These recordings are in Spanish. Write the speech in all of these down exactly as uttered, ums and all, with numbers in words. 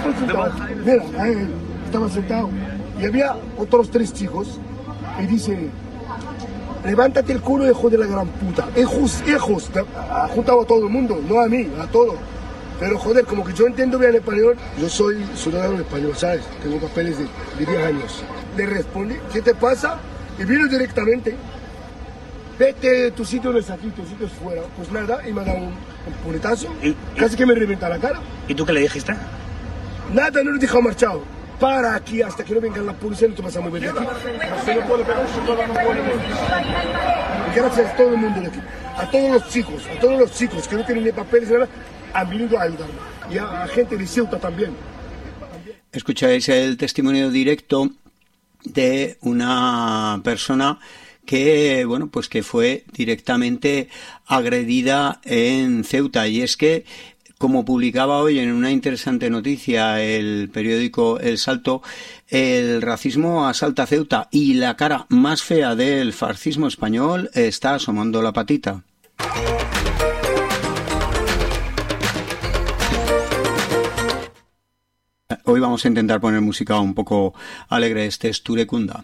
estaba sentado, mira, ahí estaba sentado y había otros tres chicos y dice, levántate el culo, hijo de la gran puta. Hijos, hijos, ha juntado a todo el mundo, no a mí, a todo. Pero joder, como que yo entiendo bien español, yo soy ciudadano español, ¿sabes? Tengo papeles de, de diez años. Le respondí, ¿qué te pasa? Y vino directamente, vete, tu sitio no es aquí, tu sitio es fuera. Pues nada, y me ha dado un, un puñetazo, ¿Y, casi y, que me revienta la cara. ¿Y tú qué le dijiste? Nada, no le dejado marchado. Para aquí hasta que no venga la policía, no te vas a mover de aquí. Y gracias a todo el mundo de aquí, a todos los chicos, a todos los chicos que no tienen ni papeles, nada, han venido a ayudarme. Y a, a gente de Ceuta también. Escucháis el testimonio directo de una persona que, bueno, pues que fue directamente agredida en Ceuta. Y es que, como publicaba hoy en una interesante noticia el periódico El Salto, el racismo asalta Ceuta y la cara más fea del fascismo español está asomando la patita. Hoy vamos a intentar poner música un poco alegre. Este es Turekunda.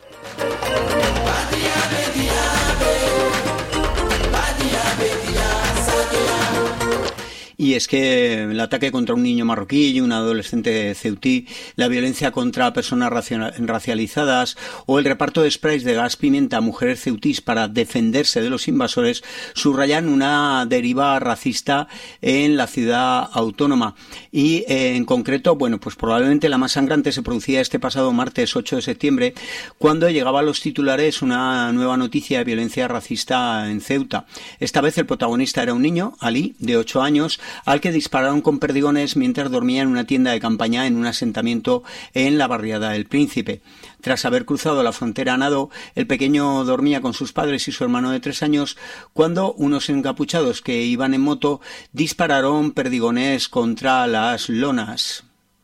Y es que el ataque contra un niño marroquí y un adolescente ceutí, la violencia contra personas racializadas o el reparto de sprays de gas pimienta a mujeres ceutís para defenderse de los invasores subrayan una deriva racista en la ciudad autónoma. Y eh, en concreto, bueno, pues probablemente la más sangrante se producía este pasado martes ocho de septiembre, cuando llegaba a los titulares una nueva noticia de violencia racista en Ceuta. Esta vez el protagonista era un niño, Ali, de ocho años, al que dispararon con perdigones mientras dormía en una tienda de campaña en un asentamiento en la barriada del Príncipe. Tras haber cruzado la frontera a nado, el pequeño dormía con sus padres y su hermano de tres años cuando unos encapuchados que iban en moto dispararon perdigones contra las lonas.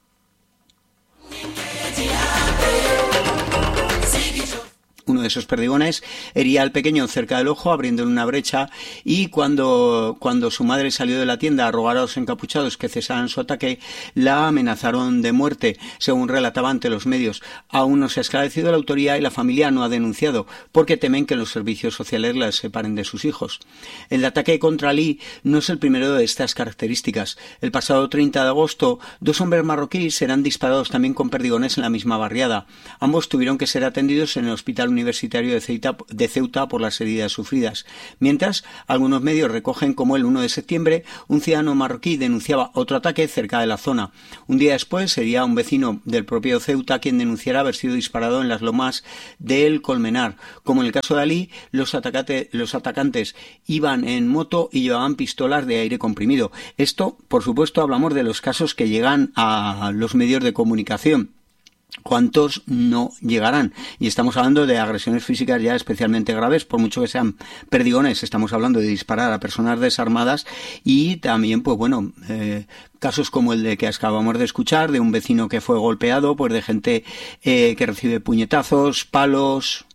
Uno de esos perdigones hería al pequeño cerca del ojo, abriéndole una brecha, y cuando, cuando su madre salió de la tienda a rogar a los encapuchados que cesaran su ataque, la amenazaron de muerte, según relataba ante los medios. Aún no se ha esclarecido la autoría y la familia no ha denunciado, porque temen que los servicios sociales la separen de sus hijos. El ataque contra Ali no es el primero de estas características. El pasado treinta de agosto, dos hombres marroquíes serán disparados también con perdigones en la misma barriada. Ambos tuvieron que ser atendidos en el hospital universitario de Ceuta, de Ceuta por las heridas sufridas. Mientras, algunos medios recogen como el uno de septiembre un ciudadano marroquí denunciaba otro ataque cerca de la zona. Un día después sería un vecino del propio Ceuta quien denunciara haber sido disparado en las lomas del Colmenar. Como en el caso de Ali, los, atacate, los atacantes iban en moto y llevaban pistolas de aire comprimido. Esto, por supuesto, hablamos de los casos que llegan a los medios de comunicación. ¿Cuántos no llegarán? Y estamos hablando de agresiones físicas ya especialmente graves, por mucho que sean perdigones. Estamos hablando de disparar a personas desarmadas y también, pues bueno, eh, casos como el de que acabamos de escuchar, de un vecino que fue golpeado, pues de gente eh, que recibe puñetazos, palos.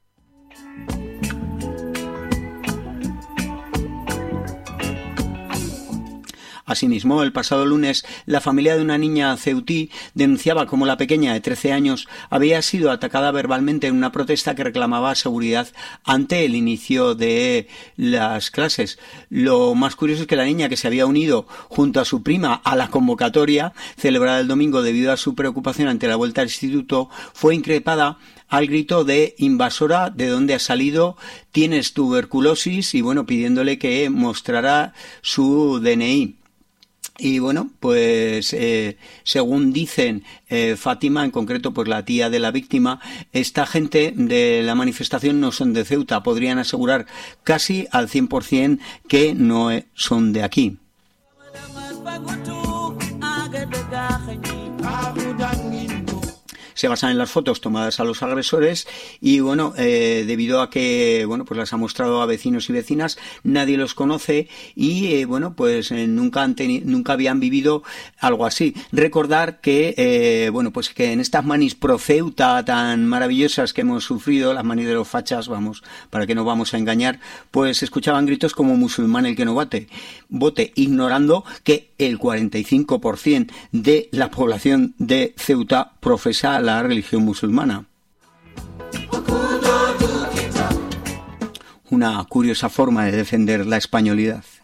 Asimismo, el pasado lunes, la familia de una niña ceutí denunciaba cómo la pequeña de trece años había sido atacada verbalmente en una protesta que reclamaba seguridad ante el inicio de las clases. Lo más curioso es que la niña, que se había unido junto a su prima a la convocatoria celebrada el domingo debido a su preocupación ante la vuelta al instituto, fue increpada al grito de invasora, ¿de dónde has salido? Tienes tuberculosis, y bueno, pidiéndole que mostrara su D N I. Y bueno, pues eh, según dicen eh, Fátima, en concreto pues la tía de la víctima, esta gente de la manifestación no son de Ceuta, podrían asegurar casi al cien por ciento que no son de aquí. se basan en las fotos tomadas a los agresores y bueno, eh, debido a que bueno, pues las ha mostrado a vecinos y vecinas, nadie los conoce y eh, bueno, pues eh, nunca han teni- nunca habían vivido algo así. Recordar que eh, bueno, pues que en estas manis pro Ceuta tan maravillosas que hemos sufrido, las manis de los fachas, vamos, para que no vamos a engañar, pues escuchaban gritos como musulmán el que no vote, vote, ignorando que el cuarenta y cinco por ciento de la población de Ceuta profesa la religión musulmana. Una curiosa forma de defender la españolidad.